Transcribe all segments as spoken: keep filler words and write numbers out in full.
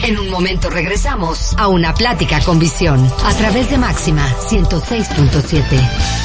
En un momento regresamos a Una Plática con Visión a través de Máxima ciento seis punto siete.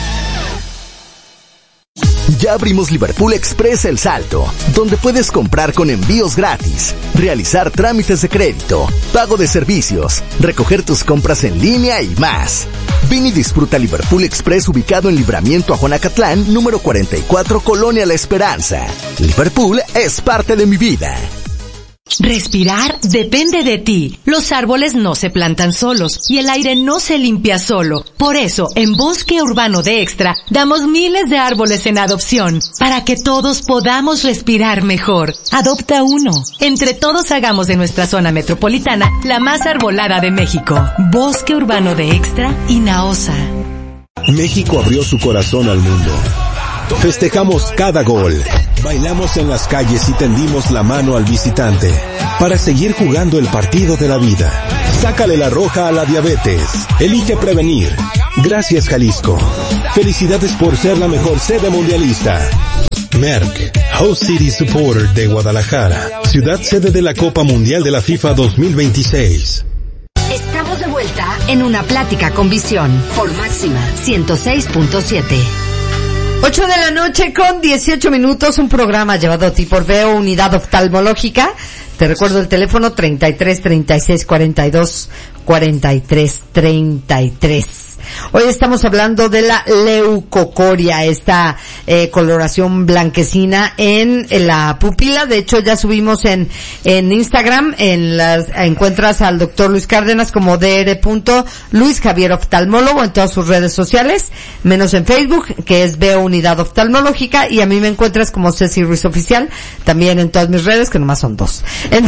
Ya abrimos Liverpool Express El Salto, donde puedes comprar con envíos gratis, realizar trámites de crédito, pago de servicios, recoger tus compras en línea y más. Ven y disfruta Liverpool Express ubicado en Libramiento a Juanacatlán, número cuarenta y cuatro, Colonia La Esperanza. Liverpool es parte de mi vida. Respirar depende de ti. Los árboles no se plantan solos y el aire no se limpia solo. Por eso, en Bosque Urbano de Extra, damos miles de árboles en adopción para que todos podamos respirar mejor. Adopta uno. Entre todos hagamos de nuestra zona metropolitana la más arbolada de México. Bosque Urbano de Extra y Naosa. México abrió su corazón al mundo. Festejamos cada gol, bailamos en las calles y tendimos la mano al visitante para seguir jugando el partido de la vida. Sácale la roja a la diabetes. Elige prevenir. Gracias, Jalisco. Felicidades por ser la mejor sede mundialista. Merck, Host City Supporter de Guadalajara, ciudad sede de la Copa Mundial de la FIFA dos mil veintiséis. Estamos de vuelta en Una Plática con Visión por Máxima ciento seis punto siete. ocho de la noche con dieciocho minutos, un programa llevado a ti por Veo Unidad Oftalmológica. Te recuerdo el teléfono treinta y tres, treinta y seis, cuarenta y dos, cuarenta y tres, treinta y tres. Hoy estamos hablando de la leucocoria, esta eh, coloración blanquecina en, en la pupila. De hecho, ya subimos en en Instagram, en las encuentras al doctor Luis Cárdenas como dr. Luis Javier Oftalmólogo en todas sus redes sociales, menos en Facebook, que es Veo Unidad Oftalmológica, y a mí me encuentras como Ceci Ruiz Oficial, también en todas mis redes, que nomás son dos. En,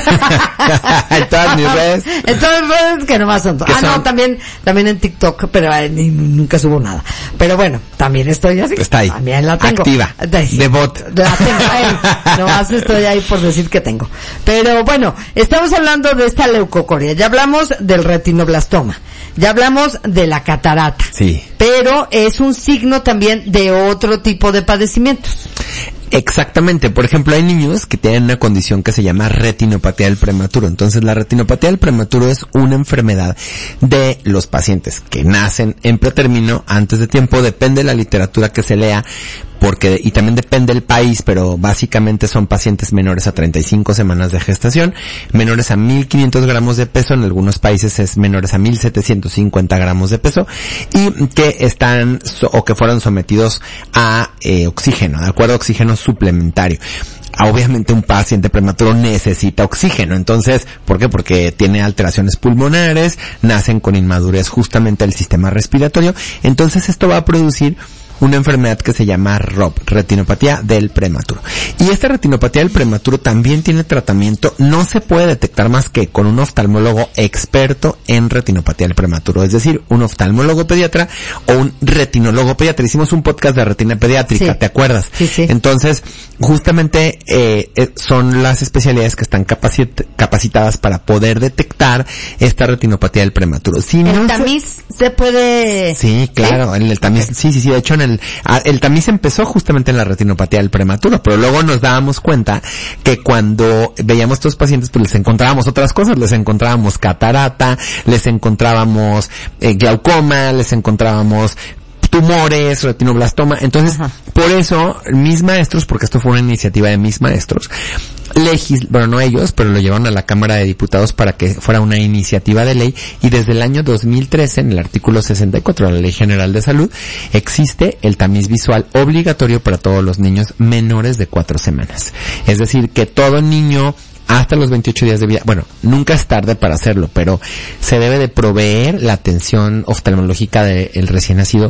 en todas mis redes. En todas mis redes, que nomás son dos. Ah, son? no, también, también en TikTok, pero eh, ni, nunca subo nada. Pero bueno, también estoy así. Está ahí. También la tengo. Activa. De bot. La tengo ahí. Nomás estoy ahí por decir que tengo. Pero bueno, estamos hablando de esta leucocoria. Ya hablamos del retinoblastoma. Ya hablamos de la catarata. Sí. Pero es un signo también de otro tipo de padecimientos. Exactamente. Por ejemplo, hay niños que tienen una condición que se llama retinopatía del prematuro. Entonces, la retinopatía del prematuro es una enfermedad de los pacientes que nacen en pretérmino antes de tiempo. Depende de la literatura que se lea, porque, y también depende del país, pero básicamente son pacientes menores a treinta y cinco semanas de gestación, menores a mil quinientos gramos de peso, en algunos países es menores a mil setecientos cincuenta gramos de peso, y que están, o que fueron sometidos a eh, oxígeno, de acuerdo a oxígeno suplementario. Obviamente un paciente prematuro necesita oxígeno. Entonces, ¿por qué? Porque tiene alteraciones pulmonares, nacen con inmadurez justamente del sistema respiratorio. Entonces esto va a producir una enfermedad que se llama R O P, retinopatía del prematuro. Y esta retinopatía del prematuro también tiene tratamiento, no se puede detectar más que con un oftalmólogo experto en retinopatía del prematuro, es decir, un oftalmólogo pediatra o un retinólogo pediatra. Hicimos un podcast de retina pediátrica, sí. ¿Te acuerdas? Sí, sí. Entonces, justamente eh, son las especialidades que están capacit- capacitadas para poder detectar esta retinopatía del prematuro. Si ¿El no tamiz se... se puede...? Sí, claro, ¿sí? En el tamiz, okay. sí, sí, sí, de hecho en el, el tamiz empezó justamente en la retinopatía del prematuro, pero luego nos dábamos cuenta que cuando veíamos a estos pacientes, pues les encontrábamos otras cosas, les encontrábamos catarata, les encontrábamos eh, glaucoma, les encontrábamos tumores, retinoblastoma. Entonces, ajá, por eso, mis maestros, porque esto fue una iniciativa de mis maestros, legis, bueno, no ellos, pero lo llevaron a la Cámara de Diputados para que fuera una iniciativa de ley, y desde el año dos mil trece, en el artículo sesenta y cuatro de la Ley General de Salud, existe el tamiz visual obligatorio para todos los niños menores de cuatro semanas. Es decir, que todo niño hasta los veintiocho días de vida, bueno, nunca es tarde para hacerlo, pero se debe de proveer la atención oftalmológica del recién nacido,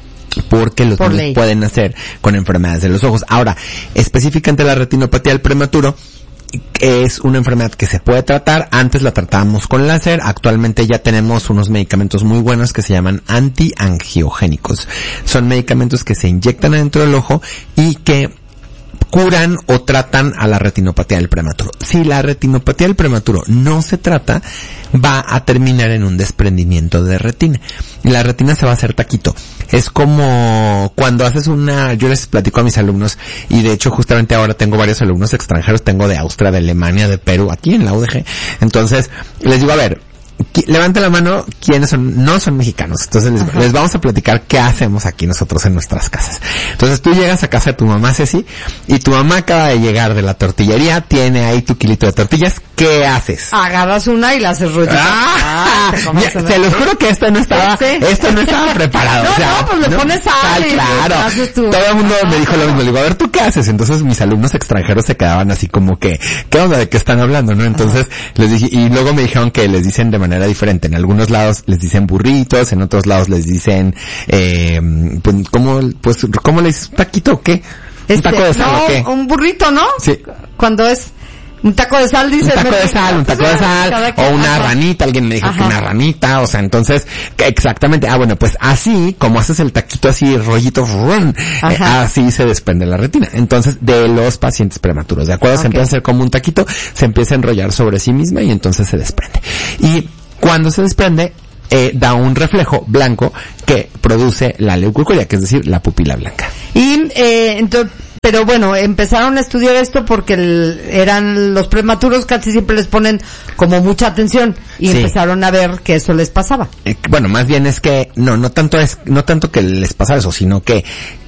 porque los Por niños ley. pueden nacer con enfermedades de los ojos. Ahora, específicamente la retinopatía del prematuro es una enfermedad que se puede tratar. Antes la tratábamos con láser, actualmente ya tenemos unos medicamentos muy buenos que se llaman antiangiogénicos. Son medicamentos que se inyectan dentro del ojo y que curan o tratan a la retinopatía del prematuro. Si la retinopatía del prematuro no se trata, va a terminar en un desprendimiento de retina. Y la retina se va a hacer taquito. Es como cuando haces una, yo les platico a mis alumnos, y de hecho justamente ahora tengo varios alumnos extranjeros, tengo de Austria, de Alemania, de Perú, aquí en la U D G. Entonces, les digo, a ver, levanten la mano quienes son, no son mexicanos. Entonces les, les vamos a platicar qué hacemos aquí nosotros en nuestras casas. Entonces tú llegas a casa de tu mamá, Ceci, y tu mamá acaba de llegar de la tortillería, tiene ahí tu kilito de tortillas. ¿Qué haces? Agarras una y la haces rollito. ¡Ah! ah ya, te lo juro que esto no estaba, sí. esto no estaba preparado. No, o sea, no, pues le ¿no? pones sal ah, y claro. haces tu... Todo el mundo me dijo lo mismo. Le digo, a ver, ¿tú qué haces? Entonces mis alumnos extranjeros se quedaban así como que, ¿qué onda? ¿De qué están hablando? ¿No? Entonces Ajá. les dije, y luego me dijeron que les dicen de manera diferente. En algunos lados les dicen burritos, en otros lados les dicen, eh, pues, ¿cómo, pues, cómo les taquito o qué? Este, ¿Un taco de sal no, o qué? Un burrito, ¿no? Sí. Cuando es un taco de sal, dice. Un taco de sal, un taco de sal, o una Ajá. ranita, alguien me dijo Ajá. que una ranita, o sea, entonces, exactamente, ah, bueno, pues así, como haces el taquito así, rollito, run, eh, así se desprende la retina. Entonces, de los pacientes prematuros, ¿de acuerdo? Okay. Se empieza a hacer como un taquito, se empieza a enrollar sobre sí misma y entonces se desprende. Y cuando se desprende, eh, da un reflejo blanco que produce la leucocoria, que es decir, la pupila blanca. Y, eh, entonces, pero bueno, empezaron a estudiar esto porque el, eran los prematuros, casi siempre les ponen como mucha atención y sí. empezaron a ver que eso les pasaba. Eh, bueno, más bien es que, no, no tanto es, no tanto que les pasa eso, sino que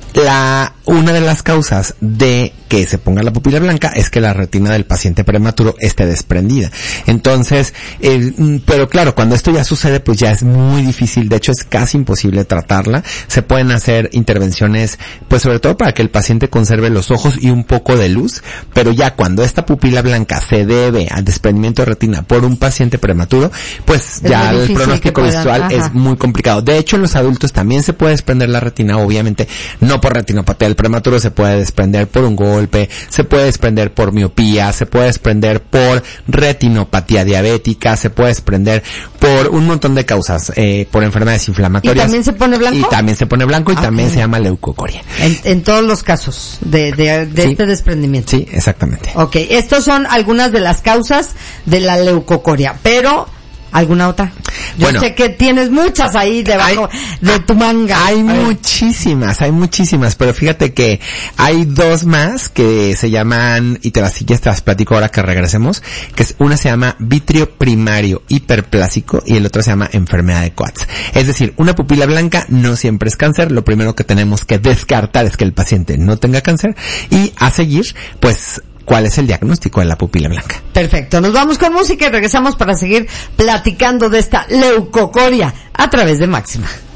la, una de las causas de que se ponga la pupila blanca es que la retina del paciente prematuro esté desprendida. Entonces, eh, pero claro, cuando esto ya sucede, pues ya es muy difícil, de hecho es casi imposible tratarla. Se pueden hacer intervenciones, pues sobre todo para que el paciente conserve los ojos y un poco de luz, pero ya cuando esta pupila blanca se debe al desprendimiento de retina por un paciente prematuro, pues es ya el pronóstico visual Ajá. es muy complicado. De hecho, en los adultos también se puede desprender la retina, obviamente, no por retinopatía del prematuro, se puede desprender por un golpe, se puede desprender por miopía, se puede desprender por retinopatía diabética, se puede desprender por un montón de causas, eh, por enfermedades inflamatorias. ¿Y también se pone blanco? Y también se pone blanco y okay. también se llama leucocoria. En, en todos los casos de, de, de sí. este desprendimiento. Sí, exactamente. Ok, estos son algunas de las causas de la leucocoria, pero ¿alguna otra? Yo bueno, sé que tienes muchas ahí debajo hay, de tu manga. Hay muchísimas, hay muchísimas, pero fíjate que hay dos más que se llaman, y te las, ya te las platico ahora que regresemos, que es, una se llama vitrio primario hiperplásico y el otro se llama enfermedad de Coats. Es decir, una pupila blanca no siempre es cáncer, lo primero que tenemos que descartar es que el paciente no tenga cáncer y a seguir, pues, ¿cuál es el diagnóstico de la pupila blanca? Perfecto, nos vamos con música y regresamos para seguir platicando de esta leucocoria a través de Máxima.